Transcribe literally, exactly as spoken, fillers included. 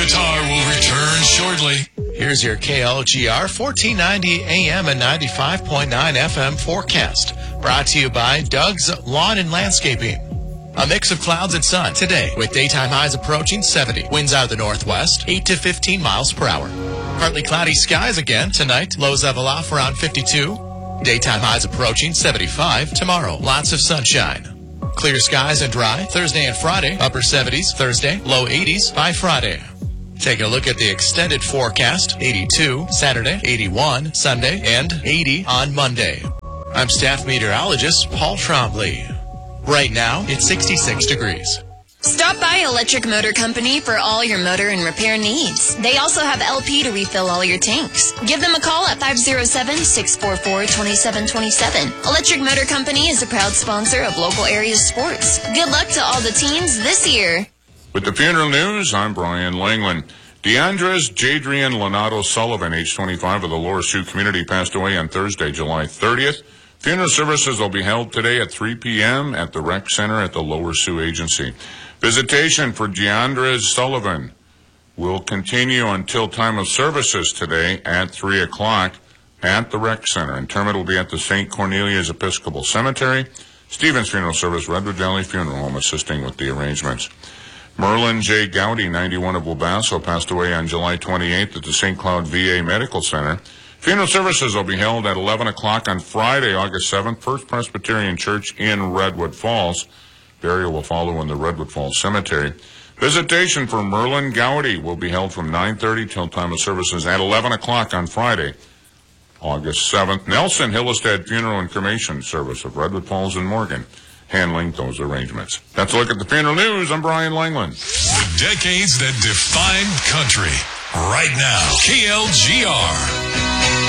Qatar will return shortly. Here's your K L G R fourteen ninety A M and ninety-five point nine F M forecast. Brought to you by Doug's Lawn and Landscaping. A mix of clouds and sun today with daytime highs approaching seventy. Winds out of the northwest, eight to fifteen miles per hour. Partly cloudy skies again tonight. Lows level off around fifty-two. Daytime highs approaching seventy-five. Tomorrow, lots of sunshine. Clear skies and dry Thursday and Friday. Upper seventies Thursday, low eighties by Friday. Take a look at the extended forecast. eighty-two Saturday, eighty-one Sunday, and eighty on Monday. I'm staff meteorologist Paul Trombley. Right now, it's sixty-six degrees. Stop by Electric Motor Company for all your motor and repair needs. They also have L P to refill all your tanks. Give them a call at five oh seven, six four four, two seven two seven. Electric Motor Company is a proud sponsor of local area sports. Good luck to all the teams this year. With the funeral news, I'm Brian Langland. DeAndres Jadrian Lonato Sullivan, age twenty-five, of the Lower Sioux community, passed away on Thursday, July thirtieth. Funeral services will be held today at three p.m. at the Rec Center at the Lower Sioux Agency. Visitation for DeAndres Sullivan will continue until time of services today at three o'clock at the Rec Center. Interment will be at the Saint Cornelius Episcopal Cemetery. Stevens Funeral Service, Redwood Valley Funeral Home, assisting with the arrangements. Merlin J. Gowdy, ninety-one, of Wabasso, passed away on July twenty-eighth at the Saint Cloud V A Medical Center. Funeral services will be held at eleven o'clock on Friday, August seventh, First Presbyterian Church in Redwood Falls. Burial will follow in the Redwood Falls Cemetery. Visitation for Merlin Gowdy will be held from nine thirty till time of services at eleven o'clock on Friday, August seventh. Nelson Hillestead Funeral and Cremation Service of Redwood Falls and Morgan, handling those arrangements. That's a look at the funeral news. I'm Brian Langland. The decades that defined country. Right now, K L G R.